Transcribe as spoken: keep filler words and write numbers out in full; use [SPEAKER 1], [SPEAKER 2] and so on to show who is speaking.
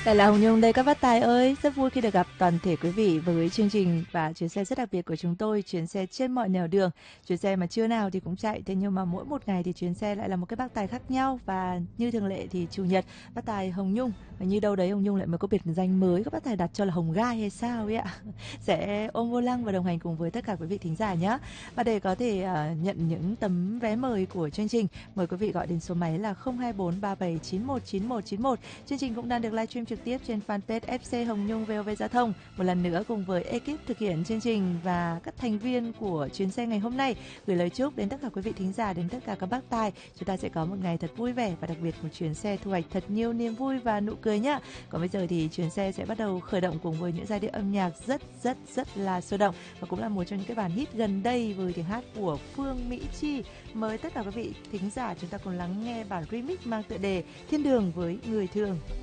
[SPEAKER 1] Lại là Hồng Nhung đây các bác tài ơi, rất vui khi được gặp toàn thể quý vị với chương trình và chuyến xe rất đặc biệt của chúng tôi, chuyến xe trên mọi nẻo đường, chuyến xe mà trưa nào thì cũng chạy, thế nhưng mà mỗi một ngày thì chuyến xe lại là một cái bác tài khác nhau. Và như thường lệ thì chủ nhật bác tài Hồng Nhung, và như đâu đấy Hồng Nhung lại mới có biệt danh mới, các bác tài đặt cho là Hồng Gai hay sao ấy ạ, sẽ ôm vô lăng và đồng hành cùng với tất cả quý vị thính giả nhé. Và để có thể uh, nhận những tấm vé mời của chương trình, mời quý vị gọi đến số máy là không hai bốn ba bảy chín một chín một chín một. Chương trình cũng đang được livestream trực tiếp trên fanpage ép xê Hồng Nhung vê o vê Giao thông. Một lần nữa cùng với ekip thực hiện chương trình và các thành viên của chuyến xe ngày hôm nay gửi lời chúc đến tất cả quý vị thính giả, đến tất cả các bác tài, chúng ta sẽ có một ngày thật vui vẻ và đặc biệt một chuyến xe thu hoạch thật nhiều niềm vui và nụ cười nhá. Còn bây giờ thì chuyến xe sẽ bắt đầu khởi động cùng với những giai điệu âm nhạc rất rất rất là sôi động và cũng là một trong những cái bản hit gần đây với tiếng hát của Phương Mỹ Chi. Mời tất cả quý vị thính giả chúng ta cùng lắng nghe bản remix mang tựa đề Thiên Đường với Người Thường.